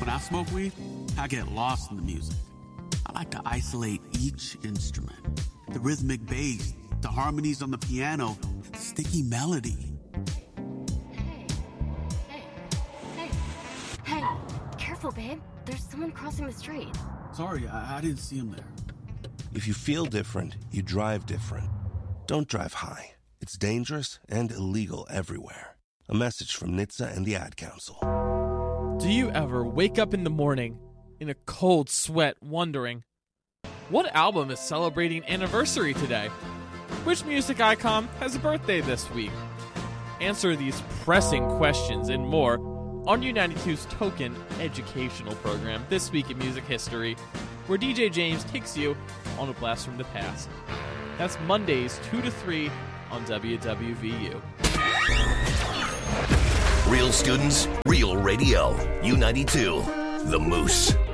When I smoke weed, I get lost in the music. I like to isolate each instrument. The rhythmic bass, the harmonies on the piano, the sticky melody. Hey, careful, babe. There's someone crossing the street. Sorry, I didn't see him there. If you feel different, you drive different. Don't drive high. It's dangerous and illegal everywhere. A message from NHTSA and the Ad Council. Do you ever wake up in the morning in a cold sweat wondering, what album is celebrating anniversary today? Which music icon has a birthday this week? Answer these pressing questions and more on U92's Token educational program, This Week in Music History, where DJ James takes you on a blast from the past. That's Mondays 2 to 3 on WWVU. Real students, real radio. U92, The Moose.